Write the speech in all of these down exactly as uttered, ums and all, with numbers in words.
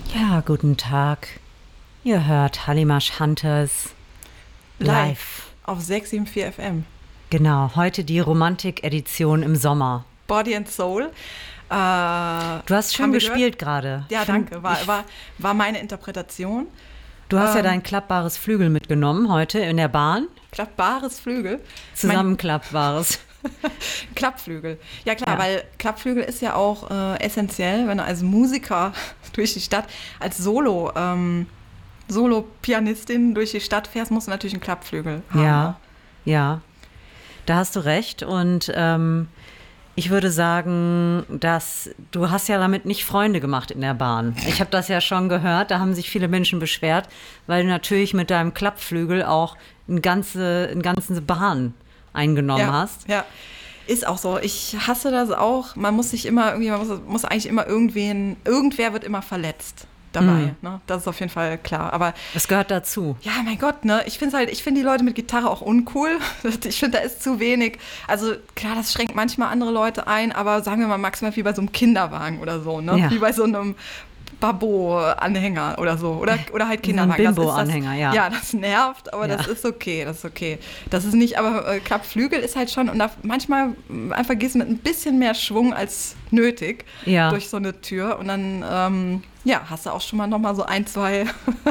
Ja, guten Tag. Ihr hört Hallimasch Hunters live. Live auf sechs sieben vier F M. Genau, heute die Romantik-Edition im Sommer. Body and Soul. Äh, Du hast schön gespielt gerade. Ja, danke. War, war, war meine Interpretation. Du hast ja Ähm, dein klappbares Flügel mitgenommen heute in der Bahn. Klappbares Flügel. Zusammenklappbares. Klappflügel. Ja klar, Ja. weil Klappflügel ist ja auch äh, essentiell, wenn du als Musiker durch die Stadt, als Solo, ähm, Solo-Pianistin durch die Stadt fährst, musst du natürlich einen Klappflügel haben. Ja, ja. Da hast du recht. Und ähm, ich würde sagen, dass du hast ja damit nicht Freunde gemacht in der Bahn. Ich habe das ja schon gehört, da haben sich viele Menschen beschwert, weil du natürlich mit deinem Klappflügel auch eine ganze, eine ganze Bahn eingenommen ja, hast. Ja, ist auch so. Ich hasse das auch. Man muss sich immer irgendwie, man muss, muss eigentlich immer irgendwen, irgendwer wird immer verletzt dabei. Mhm. Ne? Das ist auf jeden Fall klar. Aber Das gehört dazu. ja, mein Gott, ne? Ich finde halt, ich finde die Leute mit Gitarre auch uncool. Ich finde, da ist zu wenig. Also klar, das schränkt manchmal andere Leute ein, aber sagen wir mal maximal wie bei so einem Kinderwagen oder so, ne? Ja. Wie bei so einem Babo-Anhänger oder so. Oder, oder halt Wie so ein Kinderwagen. Das ist Bimbo-Anhänger, das, ja. Ja, das nervt, aber Ja. das ist okay, das ist okay. Das ist nicht, aber äh, Klappflügel ist halt schon, und da manchmal äh, einfach gehst du mit ein bisschen mehr Schwung als nötig Ja. durch so eine Tür und dann, ähm, ja, hast du auch schon mal noch mal so ein, zwei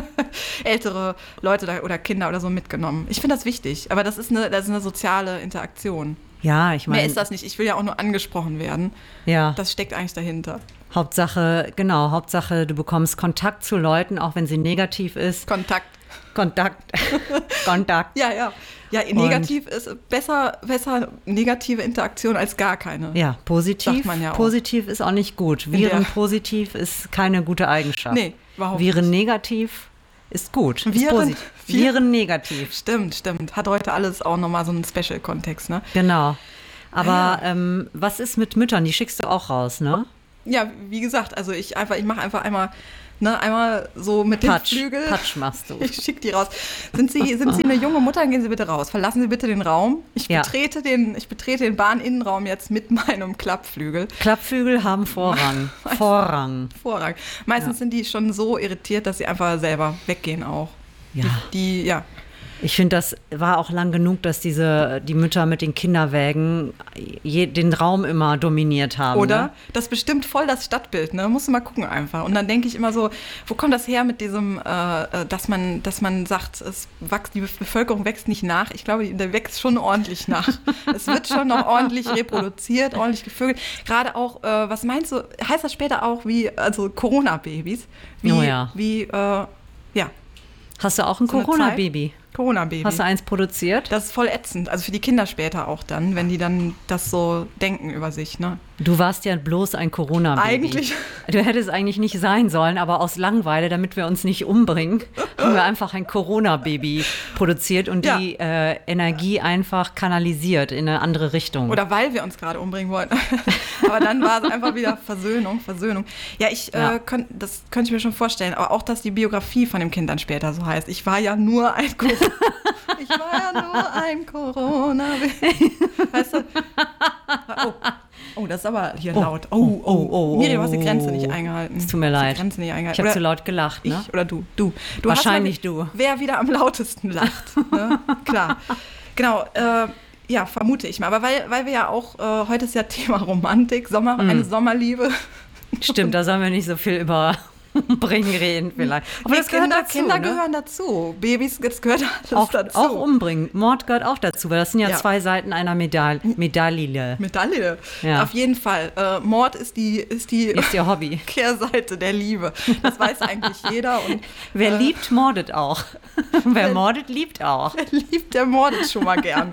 ältere Leute da, oder Kinder oder so mitgenommen. Ich finde das wichtig, aber das ist eine, das ist eine soziale Interaktion. Ja, ich Mehr meine, ist das nicht. Ich will ja auch nur angesprochen werden. ja, Das steckt eigentlich dahinter. Hauptsache, genau, Hauptsache, du bekommst Kontakt zu Leuten, auch wenn sie negativ ist. Kontakt. Kontakt. Kontakt. Ja, ja. Ja, negativ ist besser, besser negative Interaktion als gar keine. Ja, positiv. Sagt man ja auch. Positiv ist auch nicht gut. der- Viren positiv ist keine gute Eigenschaft. Nee, überhaupt Viren nicht. negativ ist gut. ist Viren- positiv. Viren- Viren negativ. Stimmt, stimmt. Hat heute alles auch nochmal so einen Special-Kontext, ne? Genau. Aber Ah, ja. ähm, was ist mit Müttern? Die schickst du auch raus, ne? Ja, wie gesagt, also ich einfach, ich mache einfach einmal, ne, einmal so mit dem Touch. Flügel. Touch machst du. Ich schicke die raus. Sind Sie, sind Sie eine junge Mutter, dann gehen Sie bitte raus. Verlassen Sie bitte den Raum. Ich Ja. betrete den, ich betrete den Bahninnenraum jetzt mit meinem Klappflügel. Klappflügel haben Vorrang. Vorrang. Vorrang. Meistens Ja. sind die schon so irritiert, dass sie einfach selber weggehen auch. Ja. Die, die ja. Ich finde, das war auch lang genug, dass diese, die Mütter mit den Kinderwägen je, den Raum immer dominiert haben. Oder? Ne? Das bestimmt voll das Stadtbild, ne? Musst du mal gucken einfach. Und dann denke ich immer so, wo kommt das her mit diesem, äh, äh, dass man, dass man sagt, es wächst, die Bevölkerung wächst nicht nach. Ich glaube, der wächst schon ordentlich nach. Es wird schon noch ordentlich reproduziert, ordentlich gevögelt. Gerade auch, äh, was meinst du, heißt das später auch wie, also Corona-Babys? Wie, Oh ja. wie, äh, ja, Hast du auch ein So eine Corona-Baby? Corona-Baby. Hast du eins produziert? Das ist voll ätzend, also für die Kinder später auch dann, wenn die dann das so denken über sich, ne? Du warst ja bloß ein Corona-Baby. Eigentlich. Du hättest eigentlich nicht sein sollen, aber aus Langeweile, damit wir uns nicht umbringen, haben wir einfach ein Corona-Baby produziert und Ja. die äh, Energie einfach kanalisiert in eine andere Richtung. Oder weil wir uns gerade umbringen wollten. Aber dann war es einfach wieder Versöhnung, Versöhnung. Ja, ich, Ja. Äh, könnt, das könnte ich mir schon vorstellen. Aber auch, dass die Biografie von dem Kind dann später so heißt. Ich war ja nur ein Corona. Ich war ja nur ein Corona. Weißt du? Oh. oh, das ist aber hier Oh, laut. Oh, oh, oh, oh, oh, Miri, du hast die Grenze oh. nicht eingehalten. Es tut mir Du hast leid. Die Grenze nicht Ich eingehalten. habe zu Oder laut gelacht, ne? Ich oder du? Du. du Wahrscheinlich hast mal, du. Wer wieder am lautesten lacht. Ne? Klar. Genau. Äh, ja, vermute ich mal. Aber weil, weil wir ja auch, äh, heute ist ja Thema Romantik, Sommer, Mm. eine Sommerliebe. Stimmt, da sollen wir nicht so viel über Umbringen reden vielleicht. Aber Nee, das gehört Kinder, dazu, Kinder ne? gehören dazu. Babys, das gehört alles Auch, dazu. auch umbringen. Mord gehört auch dazu, weil das sind ja, Ja. zwei Seiten einer Medaille. Medaille. Medaille. Ja. Auf jeden Fall. Äh, Mord ist die, ist die Ist ihr Hobby. Kehrseite der Liebe. Das weiß eigentlich jeder. Und Wer äh, liebt, mordet auch. Wer mordet, liebt auch. wer liebt, der mordet schon mal gern.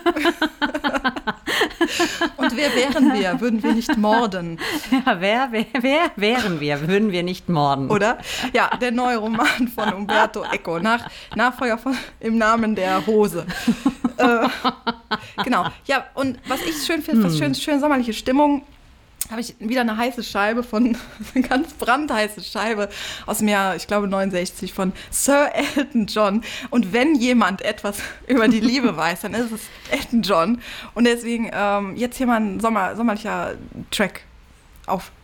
Und wer wären wir, würden wir nicht morden, Ja, wer, wer, wer wären wir, würden wir nicht morden. oder? Ja, der neue Roman von Umberto Eco, nach, Nachfolger von Im Namen der Hose. äh, genau. Ja, und was ich schön finde, was schön, schön sommerliche Stimmung, habe ich wieder eine heiße Scheibe von, eine ganz brandheiße Scheibe aus dem Jahr, ich glaube neunundsechzig, von Sir Elton John. Und wenn jemand etwas über die Liebe weiß, dann ist es Elton John. Und deswegen ähm, jetzt hier mal ein Sommer, sommerlicher Track auf